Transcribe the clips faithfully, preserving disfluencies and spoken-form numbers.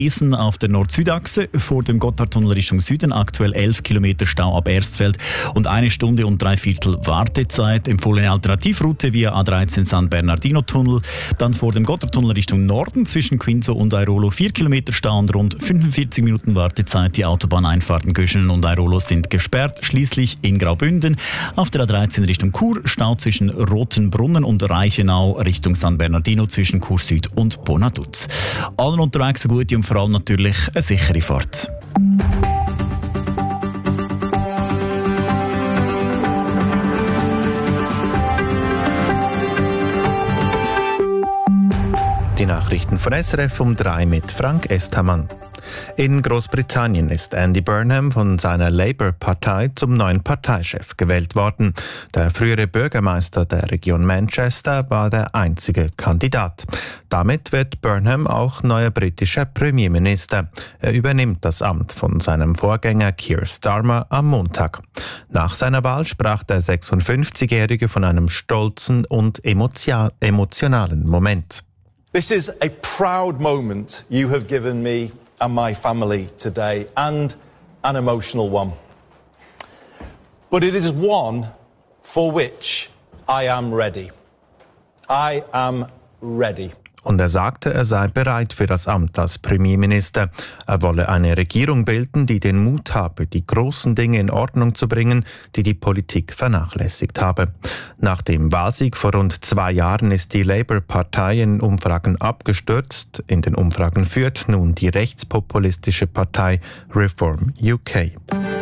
Essen auf der Nord-Süd-Achse. Vor dem Gotthardtunnel Richtung Süden aktuell elf Kilometer Stau ab Erstfeld und eine Stunde und drei Viertel Wartezeit. Empfohlene Alternativroute via A dreizehn San Bernardino-Tunnel. Dann vor dem Gotthardtunnel Richtung Norden zwischen Quinzo und Airolo vier Kilometer Stau und rund fünfundvierzig Minuten Wartezeit. Die Autobahneinfahrten Göschenen und Airolo sind gesperrt. Schließlich in Graubünden auf der A dreizehn Richtung Chur Stau zwischen Rotenbrunnen und Reichenau Richtung San Bernardino zwischen Chur Süd und Bonaduz. Allen unterwegs eine gute und vor allem natürlich eine sichere Fahrt. Die Nachrichten von S R F um drei mit Frank Esthamann. In Großbritannien ist Andy Burnham von seiner Labour-Partei zum neuen Parteichef gewählt worden. Der frühere Bürgermeister der Region Manchester war der einzige Kandidat. Damit wird Burnham auch neuer britischer Premierminister. Er übernimmt das Amt von seinem Vorgänger Keir Starmer am Montag. Nach seiner Wahl sprach der sechsundfünfzigjährige von einem stolzen und emotionalen Moment. This is a proud moment you have given me and my family today, and an emotional one. But it is one for which I am ready. I am ready. Und er sagte, er sei bereit für das Amt als Premierminister. Er wolle eine Regierung bilden, die den Mut habe, die großen Dinge in Ordnung zu bringen, die die Politik vernachlässigt habe. Nach dem Wahlsieg vor rund zwei Jahren ist die Labour-Partei in Umfragen abgestürzt. In den Umfragen führt nun die rechtspopulistische Partei Reform U K.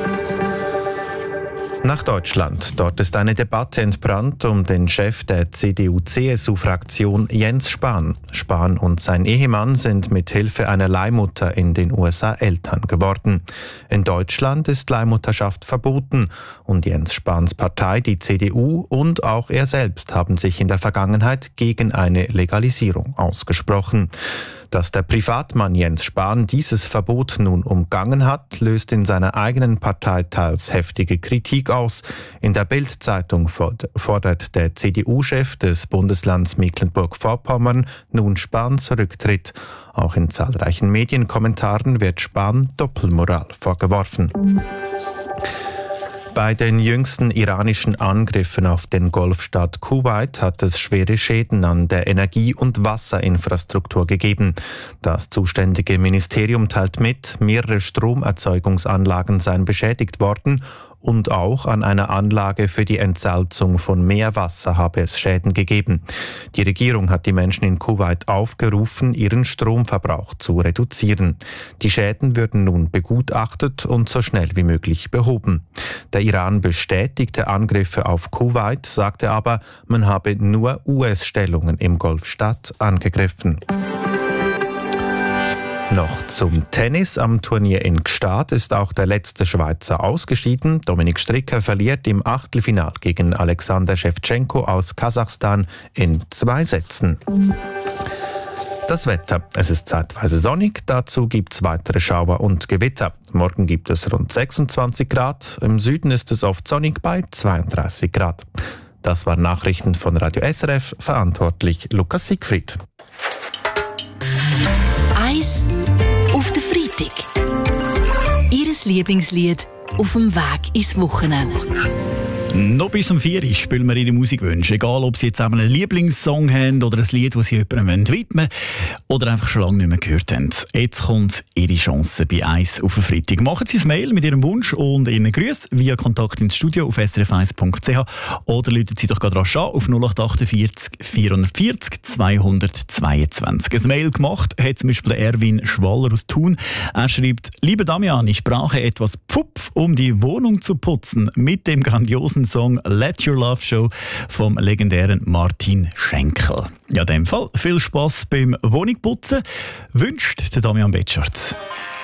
Nach Deutschland. Dort ist eine Debatte entbrannt um den Chef der C D U C S U-Fraktion Jens Spahn. Spahn und sein Ehemann sind mit Hilfe einer Leihmutter in den U S A Eltern geworden. In Deutschland ist Leihmutterschaft verboten und Jens Spahns Partei, die C D U und auch er selbst haben sich in der Vergangenheit gegen eine Legalisierung ausgesprochen. Dass der Privatmann Jens Spahn dieses Verbot nun umgangen hat, löst in seiner eigenen Partei teils heftige Kritik aus. In der Bild-Zeitung fordert der C D U-Chef des Bundeslands Mecklenburg-Vorpommern nun Spahns Rücktritt. Auch in zahlreichen Medienkommentaren wird Spahn Doppelmoral vorgeworfen. Bei den jüngsten iranischen Angriffen auf den Golfstaat Kuwait hat es schwere Schäden an der Energie- und Wasserinfrastruktur gegeben. Das zuständige Ministerium teilt mit, mehrere Stromerzeugungsanlagen seien beschädigt worden und auch an einer Anlage für die Entsalzung von Meerwasser habe es Schäden gegeben. Die Regierung hat die Menschen in Kuwait aufgerufen, ihren Stromverbrauch zu reduzieren. Die Schäden würden nun begutachtet und so schnell wie möglich behoben. Der Iran bestätigte Angriffe auf Kuwait, sagte aber, man habe nur U S-Stellungen im Golfstaat angegriffen. Noch zum Tennis. Am Turnier in Gstaad ist auch der letzte Schweizer ausgeschieden. Dominik Stricker verliert im Achtelfinal gegen Alexander Schewtschenko aus Kasachstan in zwei Sätzen. Das Wetter. Es ist zeitweise sonnig, dazu gibt es weitere Schauer und Gewitter. Morgen gibt es rund sechsundzwanzig Grad, im Süden ist es oft sonnig bei zweiunddreißig Grad. Das waren Nachrichten von Radio S R F, verantwortlich Lukas Siegfried. Eis auf den Freitag. Ihres Lieblingslied auf dem Weg ins Wochenende. Noch bis um vier Uhr spielen wir Ihre Musikwünsche. Egal, ob Sie jetzt einen Lieblingssong haben oder ein Lied, das Sie jemandem widmen wollen oder einfach schon lange nicht mehr gehört haben. Jetzt kommt Ihre Chance bei eins auf den Freitag. Machen Sie ein Mail mit Ihrem Wunsch und Ihren Grüßen via Kontakt ins Studio auf s r f eins punkt c h oder rufen Sie doch gerade rasch an auf null acht achtundvierzig vierundvierzig zweihundertzweiundzwanzig. Ein Mail gemacht hat zum Beispiel Erwin Schwaller aus Thun. Er schreibt: Lieber Damian, ich brauche etwas Pfupf, um die Wohnung zu putzen, mit dem grandiosen Song Let Your Love Show vom legendären Martin Schenkel. Ja, in dem Fall viel Spass beim Wohnungputzen wünscht der Damian Betschart.